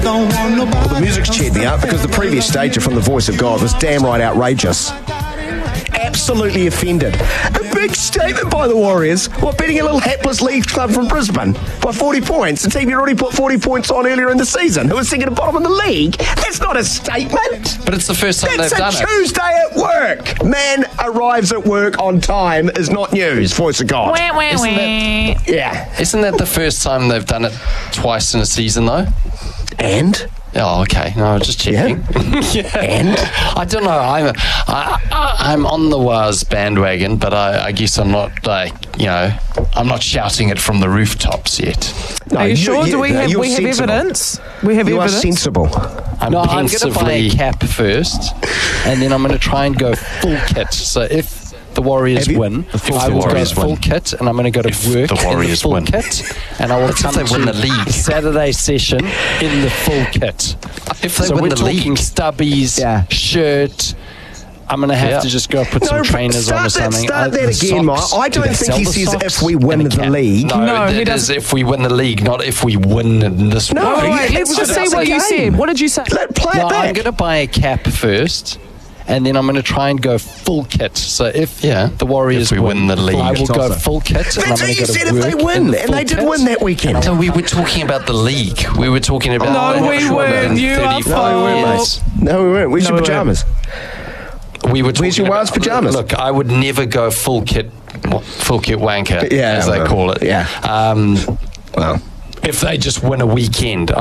Well, the music's cheered me up because the previous statement from the Voice of God was damn right outrageous. Absolutely offended. A big statement by the Warriors. What, beating a little hapless Leeds club from Brisbane by 40 points? The team you already put 40 points on earlier in the season, who was second at bottom of the league. That's not a statement. But it's the first time they've done it. It's a Tuesday at work. Man arrives at work on time is not news. Voice of God. Isn't that the first time they've done it twice in a season, though? And? Oh, okay. No, just checking. Yeah. And? I don't know. I'm on the Waz bandwagon, but I guess I'm not I'm not shouting it from the rooftops yet. No, are you sure? Do we have evidence? We have evidence. You are sensible. I'm going to buy a cap first, and then I'm going to try and go full kit. So if the Warriors win, I will go full kit, and I'm going to go to work the Warriors in the full win. kit, and I will come to win the league. Saturday session in the full kit. If they win the league, stubbies, shirt. I'm going to have to just go put some trainers on or something. Start that again, Mike. I don't think he says if we win the league. No, it is if we win the league, not if we win in this No, wait, let's just see what you said. What did you say? Play it back. I'm going to buy a cap first, and then I'm going to try and go full kit. So if the Warriors win the league, I will go full kit, and I'm going to go to work. That's what you said if they win, and they did win that weekend. So we were talking about the league. We were talking about... No, we weren't. You are false. No, we weren't. Where's your pyjamas? We were talking Where's your wife's pyjamas? Look, I would never go full kit wanker, as they call it. Yeah. Well, if they just win a weekend.